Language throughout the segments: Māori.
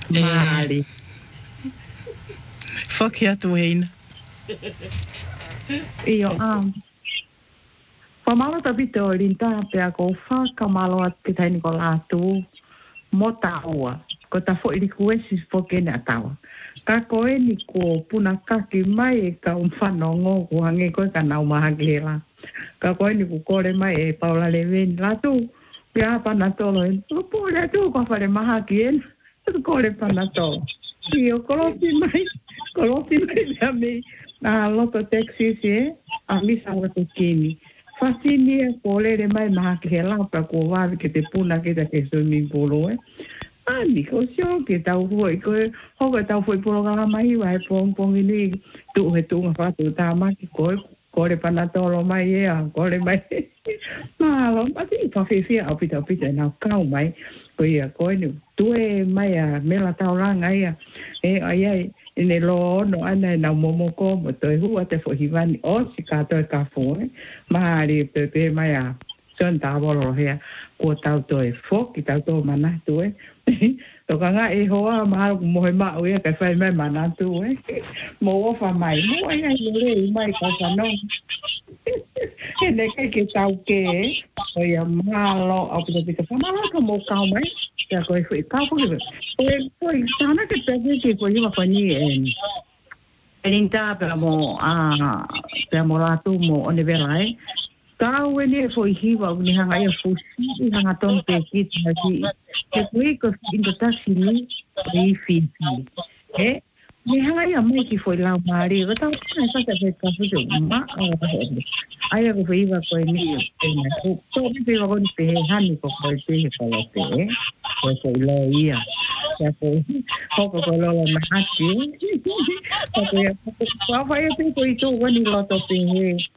Maali. Fokia tuina. Io Pamalo tapito linta pea ko whakamalo at kitai ni ko lātu mo taua. Ko ta fo ili kuesi fokene a taua. Ka koe ni ko puna kaki mai e ka umwhanongo ko hange koe ka nau mahake la. Ka koe ni ko kore mai e paula le veni lātu. Pea pana tolo e. Upo le tu ko whare mahaki e. Kore pana tolo. Io kolopi mai. Kolopi mai pea me. Na loto Texas e. A misa wate kini. Fasini e kole le mai mahaki he lapa ko wavi ke te puna ke te swimming pool e. Ani ko sio ke tau foi ko hoko tau foi polo ka mai wa e pong ni tu he tu nga tu ta ma ki ko le pana tolo mai e ko le mai. Ma lo ma ti fa fi au pita na kau mai ko ia ko ni tu e mai a mela tau langa ia e ai ne lo no ana na momo ko mo to hu ate fo hivani o si ka to ka fo ma ri pe mai a son ta bo lo he ko tau to e fo ki tau to mana tu e to ka nga e hoa ma mo he ma o ia ka fai mai mana tu e mo o fa mai mo ai ai le mai ka sa no e ne ke tau ke o ia malo au pita fa ma ka mo ka mai ya ko e foi ka fo ke foi sana ke pe ke ko ia fa ni e Elinta pe mo la tu mo one vela e ka wene foi hiva ni hanga ia fusi hanga ton pe ki ke kui ko inda taxi ni fi e ni hanga ia mai ki foi la mari ga ta na sa te ka fu de ma ai ko foi va ko ni na ko to pe va ko ni pe hani ko ko pe ko la pe ko ko lo ia ya ko lo ma hati ko ya ko va ia pe ko itu ko ni lo to pe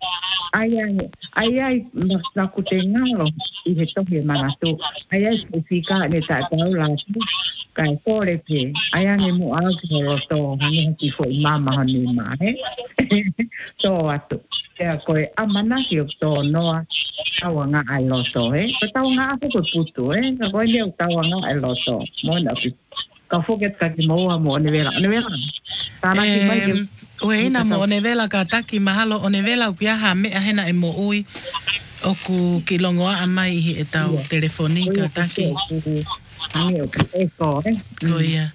ai na kutengalo i he tohi manatu ai fika ne ta tau la kai kore pe ai ane mu au ki roto hani ki foi mama hani mai to atu ya koe amana ki to noa tawanga ai loto ko tawanga ako ko putu ka koe le tawanga ai loto mo na pi ka foket ka ki mo ne vera tana ki mai Ueina mo one vela ka taki mahalo one vela upiaha me ahena e mo ui o ku kilongoa amai hi e tau telefoni ka taki. Ko ia.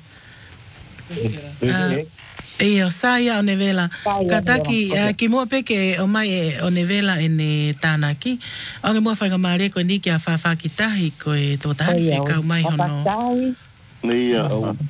Ia, sa ia one vela. Ka taki, ki mua peke o mai e one vela e ne tāna ki. O nge mua whainga maare ko ni ki a whawha ki tahi ko e tō tahani whekau mai hono. Ia.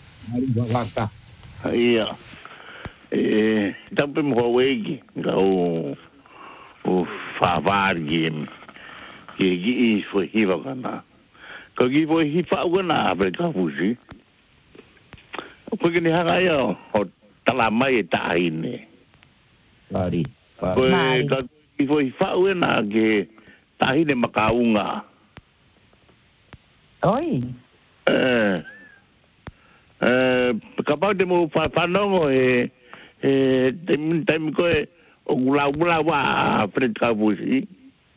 Ia. Tampe mo wegi ga o favargi ke gi foi hiva kana ko gi foi hiva kana pe ka fusi ko ni hanga yo o tala mai ta ine Mari ko ka gi foi hiva kana ke ta ine makaunga oi ka pa de mo fa no tem ko o gula wa pret ka busi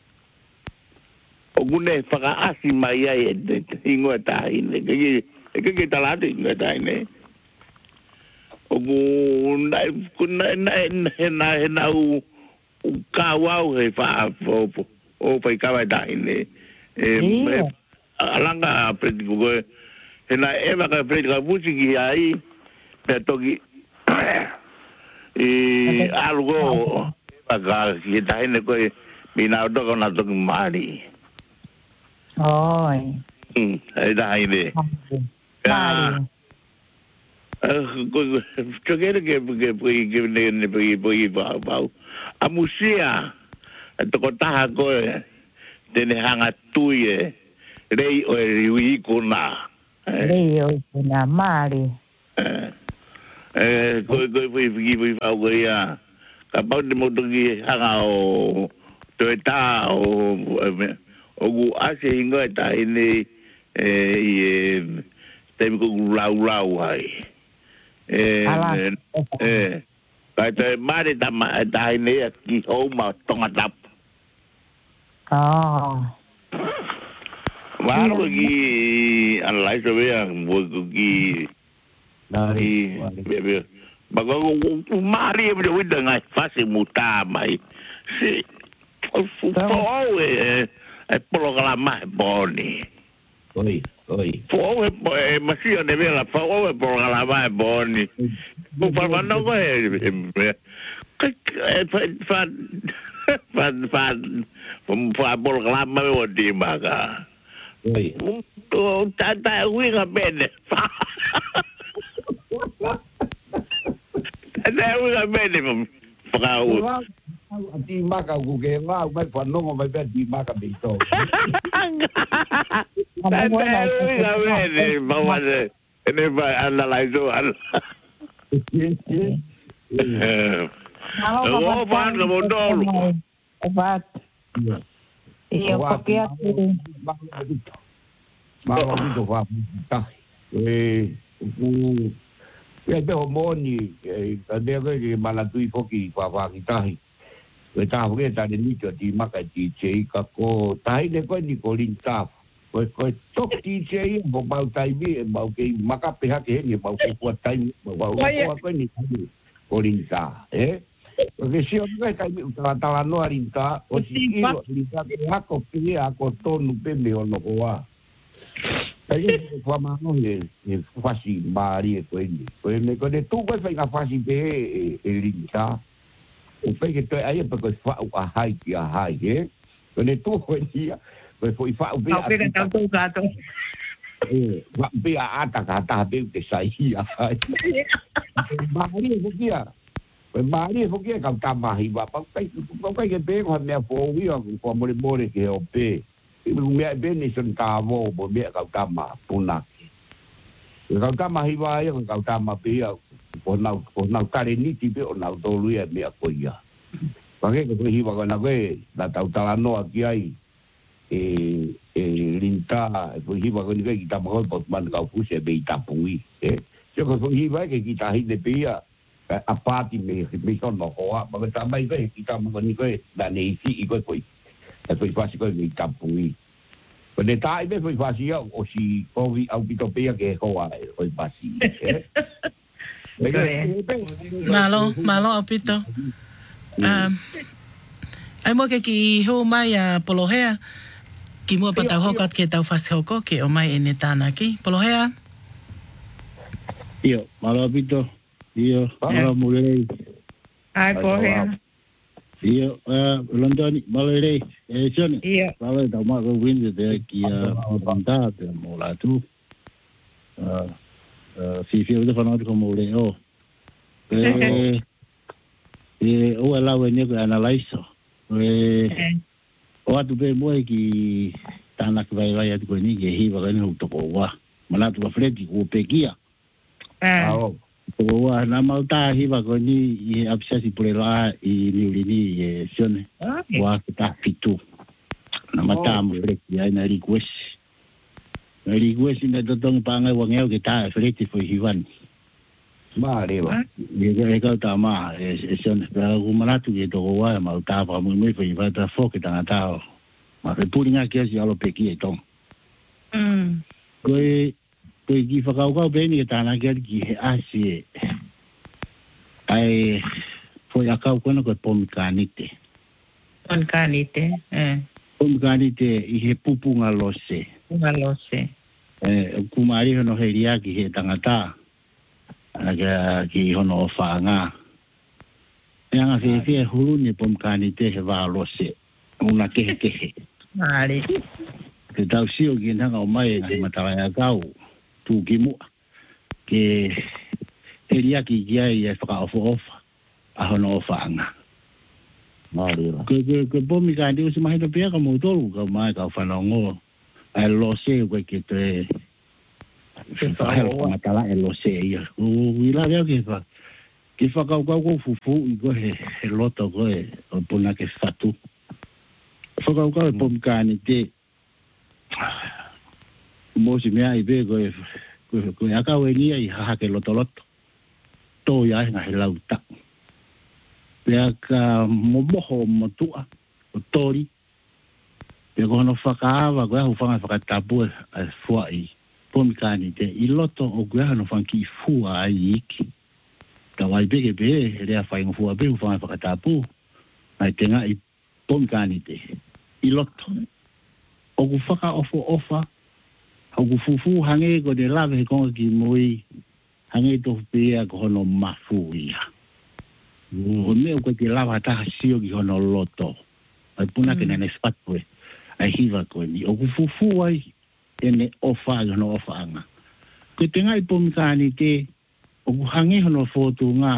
o gune faka asi mai ai ingo ta ine ke tala de ingo ta ine o guna kuna na u ka wa he fa o pa ka wa ta ine alanga pret ko na eva ka pret ka busi ki ai pe toki algo aga ki taine ko mina do na to mari oi ai daine ko chogere ke ne ba a musia to ko ta ko tene hanga tuie rei o riui kuna mari ko vi va go ya ka pa de mo ki hanga o to ta o gu ase inga ta ine te ko lau ai ka te mare ta ine ki o ma tonga tap Maro ki analai so vea mo ki Nari. Bago umari mo daw nga fasi mutamay. Si Fo e programa boni. Oi. Fo e masio ne vela fo e programa boni. Bu parlando ko fa programa o di maga. Oi. Tata winga bene. Tata winga bene Frau. Di maka guge ma mai fanno mai per di maka beito. Tata winga bene mawale. Ne va analizo al. Oh, van no modolo. Vat. Iyo porque aqui Mau itu fa. Be homoni ade ke malatui foki fa kita. Ta hoge ta ni ti maka ti che ka ko tai de ko ni ko lin ta. Ko tok ti che bo bau tai bi bau ke maka pihak ke ni bau ke kuat tai bau ko ni ko lin ta. Porque si on vai kai ta no arinta o si ilo linta ke ako pia ako tonu pe me ono wa. Aí foi uma não fácil Maria coelho coelho quando tu vai fazer fácil be linta o pegue tu aí porque fa a hai quando tu foi dia foi fa o be a pega tanto gato. be a ata be que saía Maria porque Maria porque ka tamahi wa pa que be ko me fo wi ko mo que o pe mea bene son kavo bo mea kautama puna kautama hiwa ia kautama pia ko nau kare niti pe o nau tolu ia mea koia pake ko hiwa ko na ve na tautala no aki ai linta ko hiwa ko ni kita mo ko man ka fuse be tapui se ko hiwa ke kita hide pia apati me son no hoa ba ta mai ve kita mo ni ko na nei si ko foi fácil ko mi tapui. Quando tá aí foi fácil o si ouvi ao pitopia que hoa foi fácil. Malo apito. Ai mo ke ki ho mai a polohea ki mo pata hokat ke tau fasi hoko ke o mai ene tana ki polohea. Io, malo apito. Io, malo mulei. Ai polohea. Io, Londoni, Malerei, Johnny. Iya. Kalau dah mak kau win je kia bantah tu mula tu. Fifi tu kan ada kau mulai oh. O ala ni kau analyse. O tu be moi ki tanak vai vai tu ni ke hi va ni tu ko wa. Mana tu fredi ko pekia. Wa na malta hi va ko ni i absasi por la i ni sione. Wa kita fitu. Na mata mo fredi ai na request. Na request ni dotong pangai wangeu kita fredi foi hivan. Mare ba. Ye ka ta ma sione ra ku mana tu ke to wa malta pa mo me foi va ta fo ke ta ta. Ma re puringa ke si alo pekia tong. Koi ki whakau beni e tāna kia ki he asi ai foi a kau kona koe pomikanite. Pomikanite, Pomikanite i he pupunga lose. Punga lose. Kumari hono he ria ki he tangata. Ki hono o whaanga. E anga whiwhia hulu ni pomikanite he wā lose. Una kehe. Mare. Te tau sio ki nanga o mai ki matawai a kau. Tu kimu ke eria ki ia ia fa ofa a hono ofaanga ke bomi ka ndi usi mai to pia ka mo tolu ka mai ka fa no ai lo se ke te fa ma tala e lo se ia u ila veo ke fa ka fufu i go he loto go e puna ke fatu fa ka bomi ka ni te mo si mea i be ko aka weni ai ha ke loto to ya na he lauta pe ka mo motua o tori pe ko no whakaava ko hu whanga whakatapu a fuai pomikani te I loto o guaha no whanki fua ai iki. Ka wai beke be, rea whai ngofua be, whangai whakatapu. Ai te ngā I pomikani te. I loto. O ku whaka ofa, o ku fufu hange ko te lawe he konga ki moi, hange tofu pēa ko hono mafu ia. O meo ko te lawa taha sio ki hono loto. Ai puna ke nene spatue. Ai hiva ko ni. O ku fufu ai, ene ofa i hono ofa anga. Ko te ngai pomikani te, o ku hange hono fotu ngā,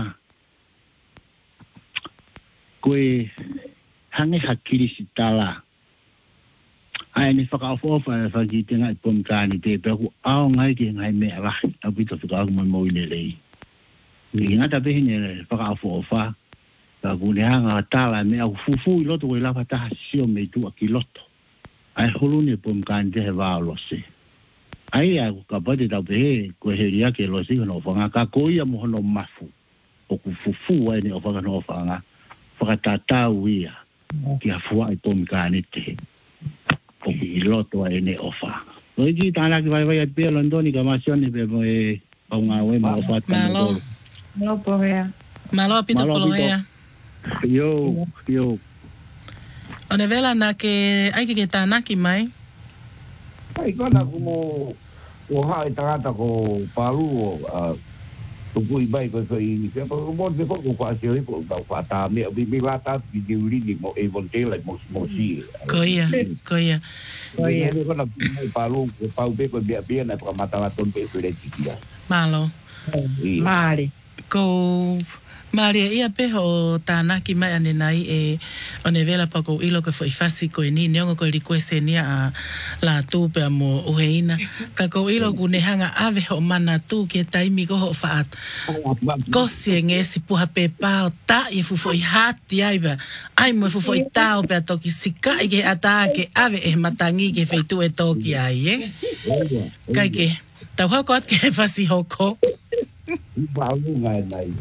koe hange hakiri si tala. Ai ni whakaofa e whaki te ngai pomikani te, pe ku ao ngai ke ngai mea lahi, au pita whika aku mai moine lei. Ni ngata pehine whakaofa, ka ku ne hanga tala mea ku fufu I loto koe lapa taha sio mei tua ki loto. Ai holune pomikani te he wālo se. Ai a ka pate tau pehe, koe he ria ke lo si hono whanga, ka koia mo hono mafu. O ku fufu ai ne o whakano whanga, whakatatau ia, ki a fua I pomikani te. O ki I loto ai ne ofa. O iki tāna ki vai at pia Londoni ka masione pe mo e paunga oe ma ofa Malo. Malo pohea. Malo pito polohea. Yo. O ne vela na ke aike ke tānaki mai? Ai kona kumo o hae tangata ko paru o tuku I bai ko I mo te koko whaasio I ko tau whaata mea mi lata ki te urini mo e vontela mo si. Koia. Koia kona kumo paru ko pau pe ko bia na ko matala ton pe pere tikia. Malo. Maari. Ko Maria ia peho tānaki mai ane nai e o ne vela pa ko ilo ke whaifasi ko e ni neonga ko requese nia a la tūpe a mo uheina. Ka ko ilo ku ne hanga ave ho mana tū ke taimi ko ho whaat. Kosi e ngesi puha pe pāo ta i fufo I hati aiba. Ai mo fufo I tāo pe a toki sika I ke ata ke ave e matangi ke feitu e toki ai Kai ke tau hako at ke whasi hoko. Paulu ngai nai.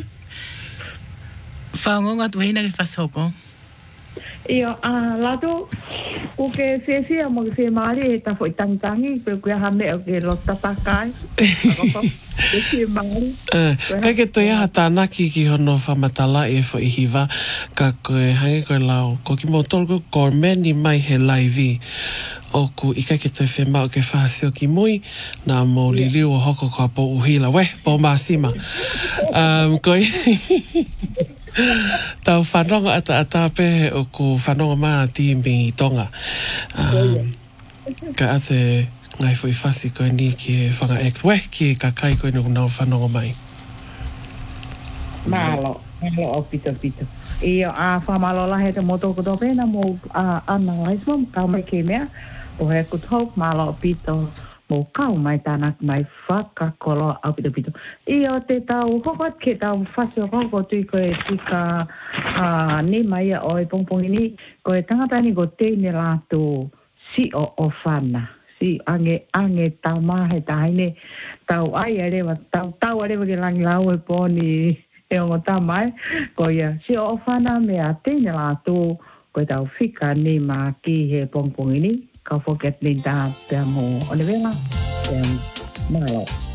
Whaongonga tuheina ke whasoko. Ia, lato, ko ke whiawhia mo ke whi maari e ta fwoi tangitangi, koe hame o ke lo tatakai. Ke whi maari. Kai ke toi aha tānaki ki hono whamatala e fo I hiwa, ka koe hange koe lau, ko ki mo tolku kormeni mai he laivi. O ku I kai ke toi whema o ke whasio ki mui, nā mo liliu o hoko kua po uhila. Weh, po māsima. Koe... Tau whanonga ata pe o ku whanonga maa tīmbi I tonga. Ka ate ngai fui whasi koe ni ki e whanga ex. Weh, ki e kakai koe nuku nau whanonga mai. Malo o pito. Ia, whamalo lahe te moto ko tō pēna mo ana laismo, kau mai ke mea. O he kutau, malo o pito. Mo kau mai tānak mai whakakolo au pito. Ia o te tau hokot ke tau whasio hoko tui koe tika ni mai o e pongpongi ni. Koe tangatani ko teine lātu si o whana. Si ange tau mahe taine. Tau ai arewa, tau arewa ke langi lau e pōni e ongo tamai. Koe si o whana mea teine lātu koe tau whika ni ma ki he pongpongi ni. Kau forget ni tā pia mo o le vela. Malo.